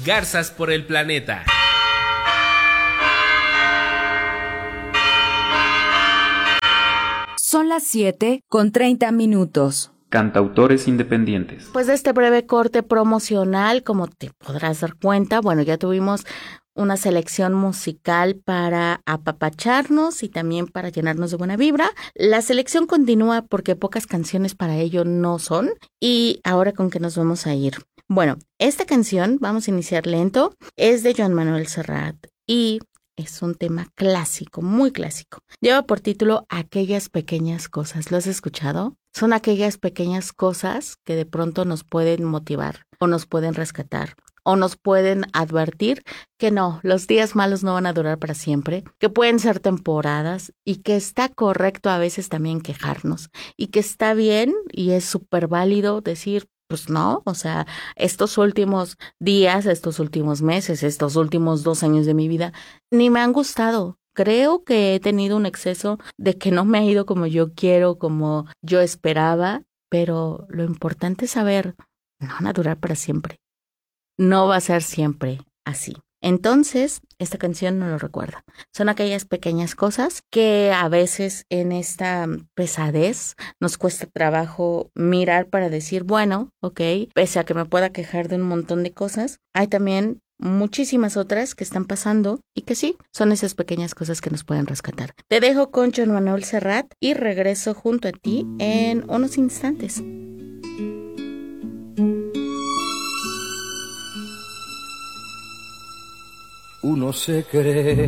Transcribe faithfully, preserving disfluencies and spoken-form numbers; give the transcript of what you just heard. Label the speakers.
Speaker 1: garzas por el planeta.
Speaker 2: Son las siete con treinta minutos.
Speaker 3: Cantautores independientes.
Speaker 4: Pues de este breve corte promocional, como te podrás dar cuenta, bueno, ya tuvimos una selección musical para apapacharnos y también para llenarnos de buena vibra. La selección continúa porque pocas canciones para ello no son. Y ahora, ¿con qué nos vamos a ir? Bueno, esta canción, vamos a iniciar lento, es de Joan Manuel Serrat y es un tema clásico, muy clásico. Lleva por título Aquellas pequeñas cosas. ¿Lo has escuchado? Son aquellas pequeñas cosas que de pronto nos pueden motivar o nos pueden rescatar o nos pueden advertir que no, los días malos no van a durar para siempre, que pueden ser temporadas y que está correcto a veces también quejarnos y que está bien y es súper válido decir, pues no, o sea, estos últimos días, estos últimos meses, estos últimos dos años de mi vida, ni me han gustado. Creo que he tenido un exceso de que no me ha ido como yo quiero, como yo esperaba, pero lo importante es saber, no van a durar para siempre. No va a ser siempre así. Entonces, esta canción no lo recuerda. Son aquellas pequeñas cosas que a veces en esta pesadez nos cuesta trabajo mirar para decir, bueno, ok, pese a que me pueda quejar de un montón de cosas, hay también muchísimas otras que están pasando y que sí, son esas pequeñas cosas que nos pueden rescatar. Te dejo con Joan Manuel Serrat y regreso junto a ti en unos instantes.
Speaker 5: Uno se cree